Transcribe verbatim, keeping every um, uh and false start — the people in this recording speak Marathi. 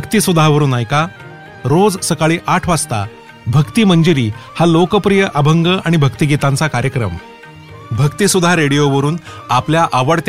भक्तिसुधावरून ऐका. रोज सकाळी आठ वाजता भक्ती मंजिरी हा लोकप्रिय अभंग आणि भक्तिगीतांचा कार्यक्रम भक्तिसुधा रेडिओवरून आपल्या आवडत्या